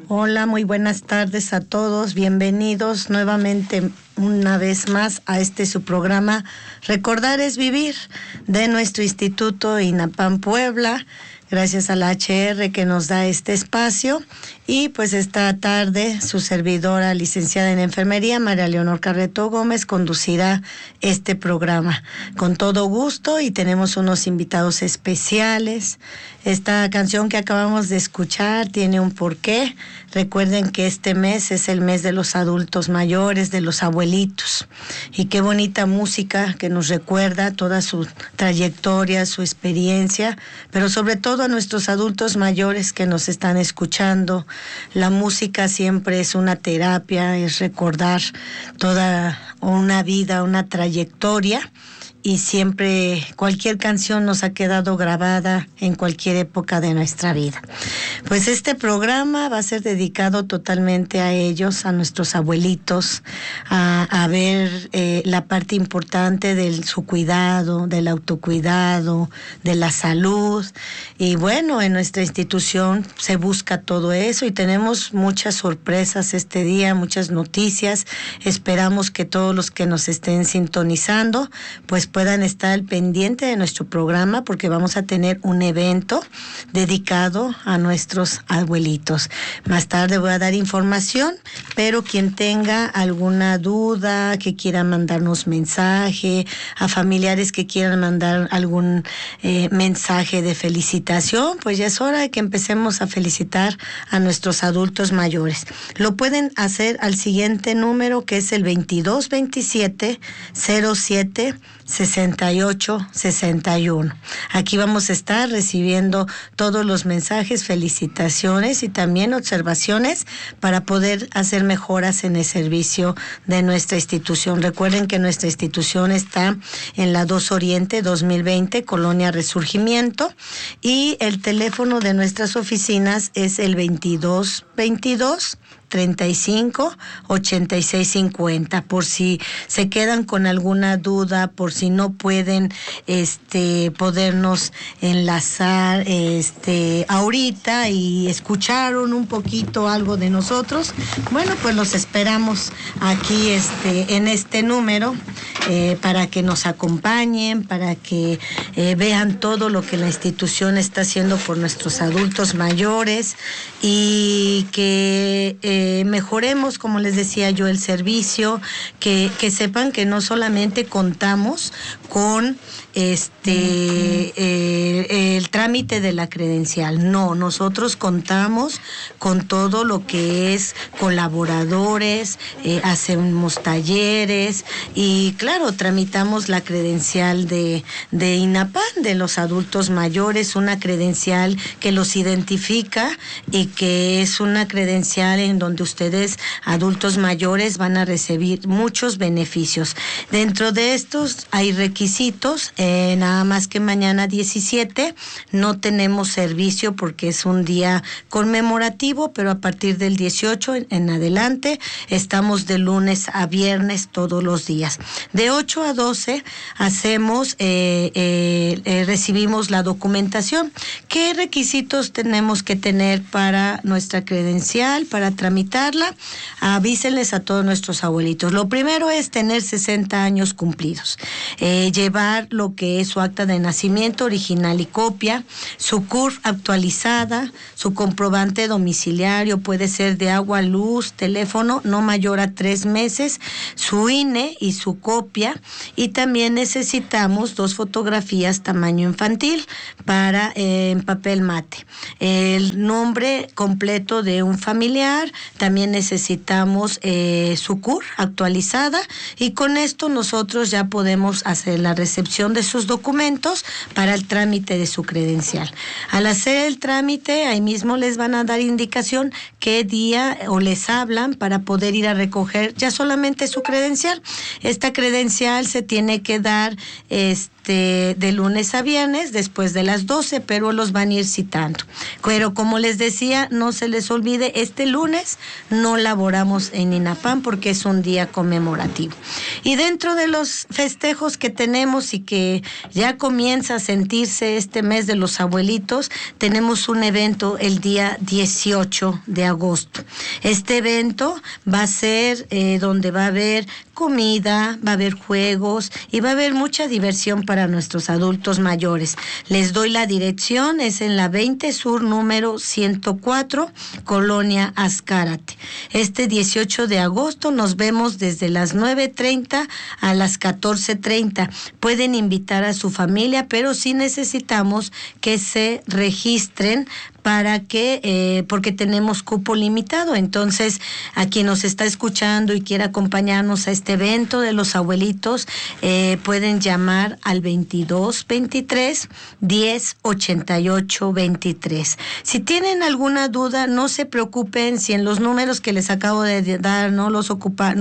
Hola, muy buenas tardes a todos. Bienvenidos nuevamente una vez más a su programa Recordar es Vivir de nuestro Instituto INAPAM Puebla. Gracias a la HR que nos da este espacio. Y pues esta tarde su servidora, licenciada en Enfermería, María Leonor Carreto Gómez, conducirá este programa con todo gusto y tenemos unos invitados especiales. Esta canción que acabamos de escuchar tiene un porqué. Recuerden que este mes es el mes de los adultos mayores, de los abuelitos. Y qué bonita música que nos recuerda toda su trayectoria, su experiencia, pero sobre todo a nuestros adultos mayores que nos están escuchando. La música siempre es una terapia, es recordar toda una vida, una trayectoria. Y siempre cualquier canción nos ha quedado grabada en cualquier época de nuestra vida. Pues este programa va a ser dedicado totalmente a ellos, a nuestros abuelitos, a ver la parte importante de su cuidado, del autocuidado, de la salud. Y bueno, en nuestra institución se busca todo eso y tenemos muchas sorpresas este día, muchas noticias. Esperamos que todos los que nos estén sintonizando pues puedan estar al pendiente de nuestro programa porque vamos a tener un evento dedicado a nuestros abuelitos. Más tarde voy a dar información, pero quien tenga alguna duda, que quiera mandarnos mensaje, a familiares que quieran mandar algún mensaje de felicitación, pues ya es hora de que empecemos a felicitar a nuestros adultos mayores. Lo pueden hacer al siguiente número, que es el 2227 07 6861. Aquí vamos a estar recibiendo todos los mensajes, felicitaciones y también observaciones para poder hacer mejoras en el servicio de nuestra institución. Recuerden que nuestra institución está en la 2 Oriente 2020, Colonia Resurgimiento, y el teléfono de nuestras oficinas es el 2222 35 86 50. Por si se quedan con alguna duda, por si no pueden podernos enlazar ahorita y escucharon un poquito algo de nosotros, bueno, pues los esperamos aquí en este número para que nos acompañen, para que vean todo lo que la institución está haciendo por nuestros adultos mayores y que mejoremos, como les decía yo, el servicio, que sepan que no solamente contamos con el trámite de la credencial, no, nosotros contamos con todo lo que es colaboradores, hacemos talleres y claro, tramitamos la credencial de INAPAM, de los adultos mayores, una credencial que los identifica y que es una credencial en donde ustedes, adultos mayores, van a recibir muchos beneficios. Dentro de estos hay requisitos, nada más que mañana 17 no tenemos servicio porque es un día conmemorativo, pero a partir del 18 en adelante estamos de lunes a viernes todos los días. De 8 a 12 hacemos, recibimos la documentación. ¿Qué requisitos tenemos que tener para nuestra credencial, para tramitarla? Avísenles a todos nuestros abuelitos. Lo primero es tener 60 años cumplidos, llevar lo que es su acta de nacimiento original y copia, su CURP actualizada, su comprobante domiciliario, puede ser de agua, luz, teléfono, no mayor a 3 meses, su INE y su copia, y también necesitamos 2 fotografías tamaño infantil para en papel mate, el nombre completo de un familiar, también necesitamos su CURP actualizada, y con esto nosotros ya podemos hacer la recepción de sus documentos para el trámite de su credencial. Al hacer el trámite, ahí mismo les van a dar indicación qué día o les hablan para poder ir a recoger ya solamente su credencial. Esta credencial se tiene que dar de lunes a viernes después de las 12, pero los van a ir citando. Pero como les decía, no se les olvide, este lunes no laboramos en INAPAM porque es un día conmemorativo. Y dentro de los festejos que tenemos y que ya comienza a sentirse este mes de los abuelitos, tenemos un evento el día 18 de agosto. Este evento va a ser donde va a haber comida, va a haber juegos y va a haber mucha diversión para nuestros adultos mayores. Les doy la dirección, es en la 20 Sur número 104, Colonia Azcárate. Este 18 de agosto nos vemos desde las 9:30 a las 14:30. Pueden invitar a su familia, pero sí necesitamos que se registren para que, porque tenemos cupo limitado. Entonces, a quien nos está escuchando y quiera acompañarnos a este evento de los abuelitos, pueden llamar al 2223 1088 23. Si tienen alguna duda, no se preocupen. Si en los números que les acabo de dar no los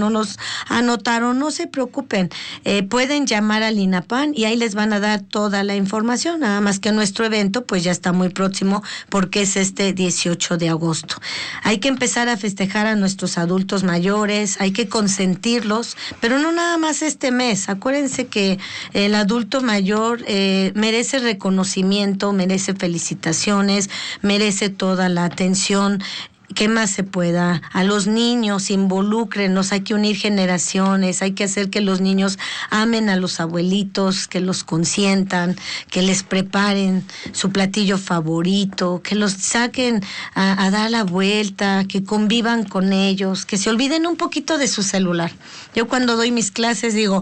anotaron, no se preocupen. Pueden llamar al INAPAM y ahí les van a dar toda la información. Nada más que nuestro evento pues ya está muy próximo, porque es este 18 de agosto. Hay que empezar a festejar a nuestros adultos mayores, hay que consentirlos, pero no nada más este mes. Acuérdense que el adulto mayor merece reconocimiento, merece felicitaciones, merece toda la atención que más se pueda. A los niños, involúcrenos, hay que unir generaciones, hay que hacer que los niños amen a los abuelitos, que los consientan, que les preparen su platillo favorito, que los saquen a dar la vuelta, que convivan con ellos, que se olviden un poquito de su celular. Yo cuando doy mis clases digo,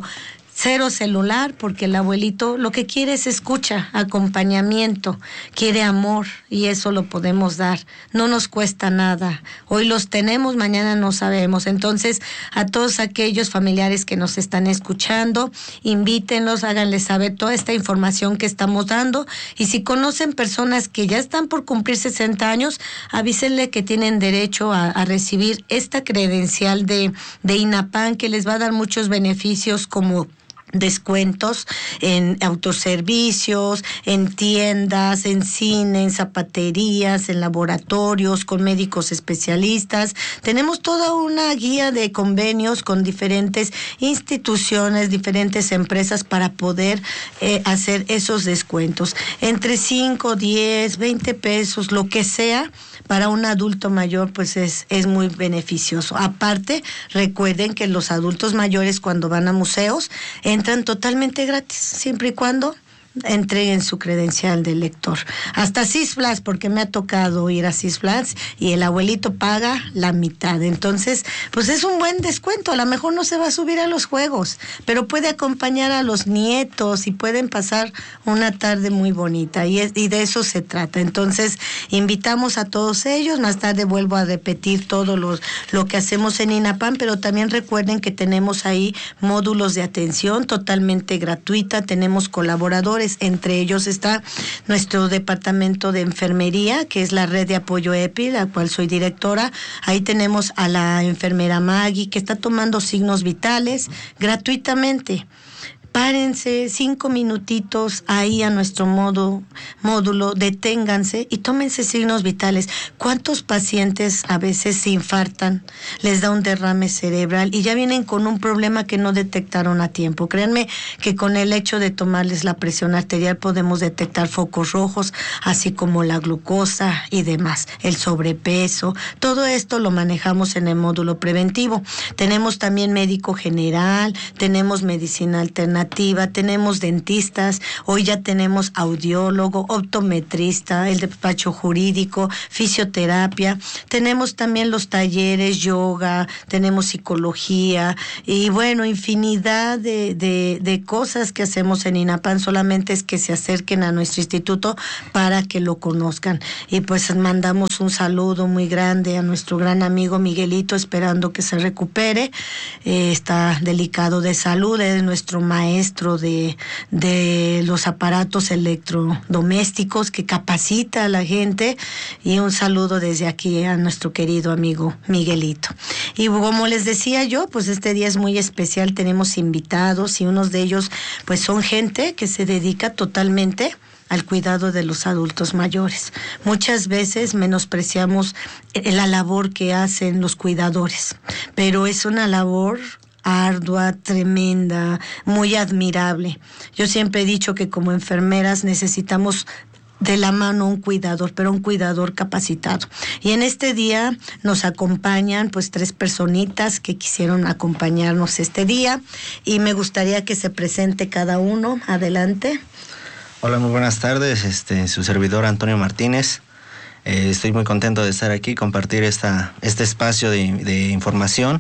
0 celular, porque el abuelito lo que quiere es escucha, acompañamiento, quiere amor, y eso lo podemos dar. No nos cuesta nada. Hoy los tenemos, mañana no sabemos. Entonces, a todos aquellos familiares que nos están escuchando, invítenlos, háganles saber toda esta información que estamos dando. Y si conocen personas que ya están por cumplir 60 años, avísenle que tienen derecho a recibir esta credencial de INAPAM, que les va a dar muchos beneficios, como descuentos en autoservicios, en tiendas, en cine, en zapaterías, en laboratorios, con médicos especialistas. Tenemos toda una guía de convenios con diferentes instituciones, diferentes empresas para poder hacer esos descuentos. Entre 5, 10, 20 pesos, lo que sea, para un adulto mayor pues es muy beneficioso. Aparte, recuerden que los adultos mayores cuando van a museos entran totalmente gratis, siempre y cuando entreguen su credencial de lector. Hasta Six Flags, porque me ha tocado ir a Six Flags y el abuelito paga la mitad. Entonces, pues es un buen descuento. A lo mejor no se va a subir a los juegos, pero puede acompañar a los nietos y pueden pasar una tarde muy bonita, y de eso se trata. Entonces, invitamos a todos ellos. Más tarde vuelvo a repetir todo lo que hacemos en INAPAM, pero también recuerden que tenemos ahí módulos de atención totalmente gratuita, tenemos colaboradores. Entre ellos está nuestro departamento de enfermería, que es la red de apoyo EPI, la cual soy directora. Ahí tenemos a la enfermera Maggie, que está tomando signos vitales gratuitamente. Párense 5 minutitos ahí a nuestro módulo, deténganse y tómense signos vitales. ¿Cuántos pacientes a veces se infartan, les da un derrame cerebral y ya vienen con un problema que no detectaron a tiempo? Créanme que con el hecho de tomarles la presión arterial podemos detectar focos rojos, así como la glucosa y demás, el sobrepeso. Todo esto lo manejamos en el módulo preventivo. Tenemos también médico general, tenemos medicina alternativa, tenemos dentistas, hoy ya tenemos audiólogo, optometrista, el despacho jurídico, fisioterapia, tenemos también los talleres, yoga, tenemos psicología y bueno, infinidad de cosas que hacemos en INAPAM. Solamente es que se acerquen a nuestro instituto para que lo conozcan. Y pues mandamos un saludo muy grande a nuestro gran amigo Miguelito, esperando que se recupere. Está delicado de salud, es nuestro maestro de los aparatos electrodomésticos, que capacita a la gente, y un saludo desde aquí a nuestro querido amigo Miguelito. Y como les decía yo, pues este día es muy especial, tenemos invitados y unos de ellos pues son gente que se dedica totalmente al cuidado de los adultos mayores. Muchas veces menospreciamos la labor que hacen los cuidadores, pero es una labor ardua, tremenda, muy admirable. Yo siempre he dicho que como enfermeras necesitamos de la mano un cuidador, pero un cuidador capacitado. Y en este día nos acompañan pues 3 personitas que quisieron acompañarnos este día y me gustaría que se presente cada uno. Adelante. Hola, muy buenas tardes. Su servidor Antonio Martínez. Estoy muy contento de estar aquí, compartir este espacio de información.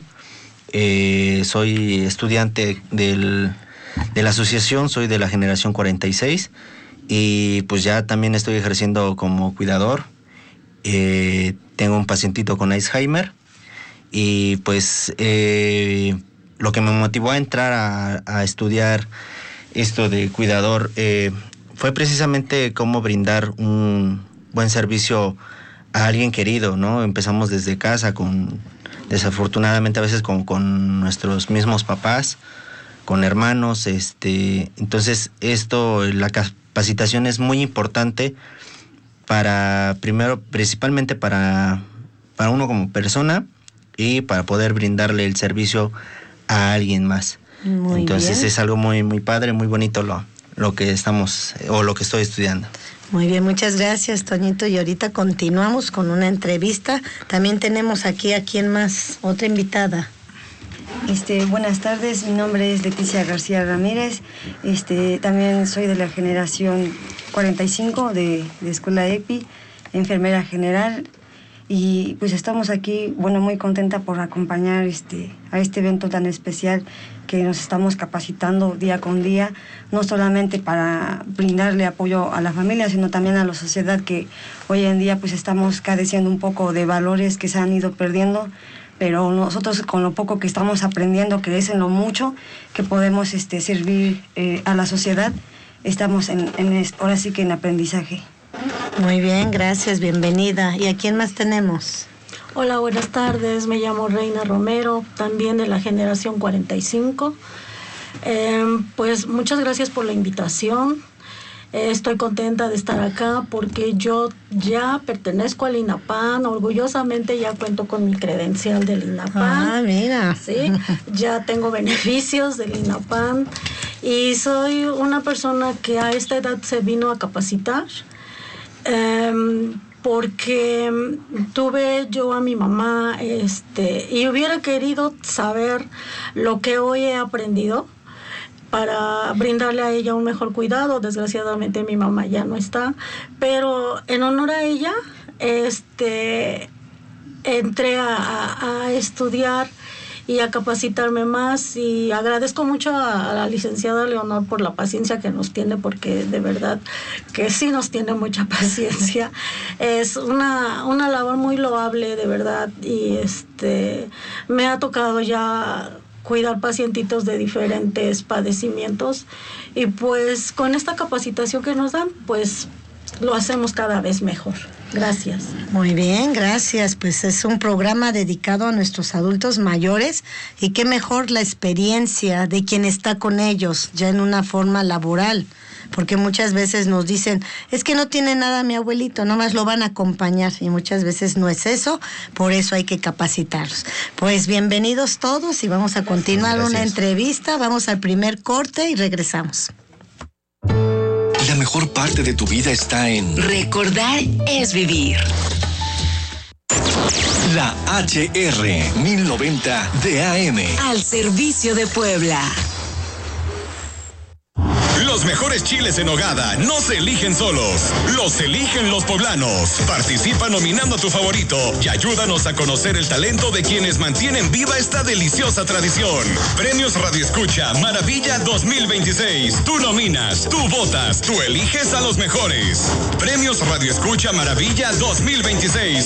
Soy estudiante de la asociación, soy de la generación 46 y pues ya también estoy ejerciendo como cuidador. Tengo un pacientito con Alzheimer y pues lo que me motivó a entrar a estudiar esto de cuidador fue precisamente cómo brindar un buen servicio a alguien querido, ¿no? Empezamos desde casa desafortunadamente a veces con nuestros mismos papás, con hermanos, entonces la capacitación es muy importante principalmente para uno como persona y para poder brindarle el servicio a alguien más. Entonces es algo muy, muy padre, muy bonito lo que estoy estudiando. Muy bien, muchas gracias, Toñito. Y ahorita continuamos con una entrevista. También tenemos aquí a quién más, otra invitada. Buenas tardes, mi nombre es Leticia García Ramírez. También soy de la generación 45 de Escuela EPI, enfermera general. Y pues estamos aquí, muy contenta por acompañar a este evento tan especial que nos estamos capacitando día con día, no solamente para brindarle apoyo a la familia, sino también a la sociedad, que hoy en día pues estamos careciendo un poco de valores que se han ido perdiendo, pero nosotros con lo poco que estamos aprendiendo, que es en lo mucho que podemos servir a la sociedad, estamos ahora sí que en aprendizaje. Muy bien, gracias, bienvenida. ¿Y a quién más tenemos? Hola, buenas tardes, me llamo Reina Romero, también de la generación 45. Pues muchas gracias por la invitación. Estoy contenta de estar acá porque yo ya pertenezco al INAPAM, orgullosamente ya cuento con mi credencial del INAPAM. Ah, mira. Sí, ya tengo beneficios del INAPAM y soy una persona que a esta edad se vino a capacitar. Porque tuve yo a mi mamá y hubiera querido saber lo que hoy he aprendido para brindarle a ella un mejor cuidado. Desgraciadamente mi mamá ya no está, pero en honor a ella entré a estudiar y a capacitarme más, y agradezco mucho a la licenciada Leonor por la paciencia que nos tiene, porque de verdad que sí nos tiene mucha paciencia. Es una labor muy loable, de verdad, y me ha tocado ya cuidar pacientitos de diferentes padecimientos, y pues con esta capacitación que nos dan, pues lo hacemos cada vez mejor. Gracias. Muy bien, gracias. Pues es un programa dedicado a nuestros adultos mayores, y qué mejor la experiencia de quien está con ellos ya en una forma laboral, porque muchas veces nos dicen, es que no tiene nada mi abuelito, nomás lo van a acompañar, y muchas veces no es eso, por eso hay que capacitarlos. Pues bienvenidos todos y vamos a continuar una entrevista. Vamos al primer corte y regresamos. La mejor parte de tu vida está en Recordar es vivir. La HR 1090 de AM. Al servicio de Puebla. Los mejores chiles en nogada no se eligen solos, los eligen los poblanos. Participa nominando a tu favorito y ayúdanos a conocer el talento de quienes mantienen viva esta deliciosa tradición. Premios Radio Escucha Maravilla 2026. Tú nominas, tú votas, tú eliges a los mejores. Premios Radio Escucha Maravilla 2026.